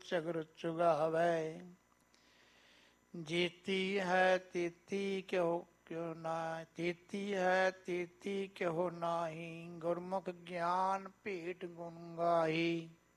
ਝਗਰ ਚੁਗਾਵੈ। ਜੀਤੀ ਹੈ ਤੀਤੀ ਕਿਉ ਕਿਉ ਨਾ, ਤੀਤੀ ਹੈ ਤੀਤੀ ਕਿਉ ਨਾਹੀ, ਗੁਰਮੁਖ ਗਿਆਨ ਭੇਟ ਗੁਣ ਗਾਹੀ।